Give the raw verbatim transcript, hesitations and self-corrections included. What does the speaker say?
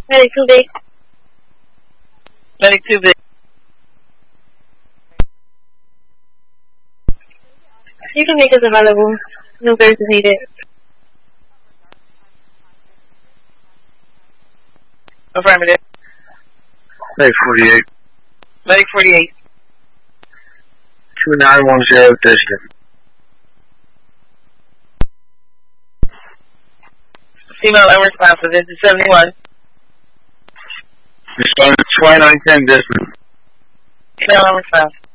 Medic two B. Medic two B. You can make us available. No birds is needed. Affirmative. Medic forty-eight. Medic forty-eight. two nine one zero distant. Female unresponsive. This is seventy-one. Responding to twenty-nine ten distant. Female unresponsive.